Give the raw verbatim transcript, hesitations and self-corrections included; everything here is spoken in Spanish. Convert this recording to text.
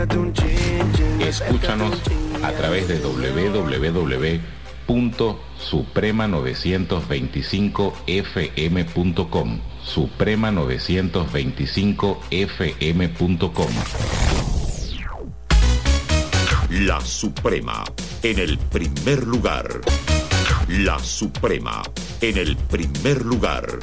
Escúchanos a través de doble u doble u doble u punto suprema novecientos veinticinco f m punto com, suprema novecientos veinticinco f m punto com. La Suprema, en el primer lugar. La Suprema, en el primer lugar.